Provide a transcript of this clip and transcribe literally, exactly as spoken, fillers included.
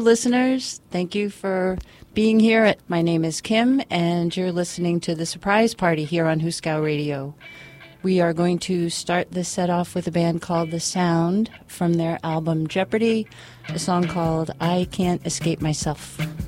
Listeners, thank you for being here. My name is Kim, and you're listening to The Surprise Party here on Huskow Radio. We are going to start this set off with a band called The Sound from their album Jeopardy, a song called I Can't Escape Myself.